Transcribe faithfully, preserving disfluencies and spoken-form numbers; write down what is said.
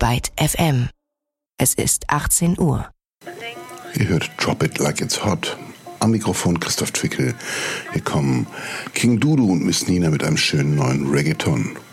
Byte F M. Es ist achtzehn Uhr. Ihr hört Drop It Like It's Hot. Am Mikrofon Christoph Twickel. Hier kommen King Dudu und Miss Nina mit einem schönen neuen Reggaeton.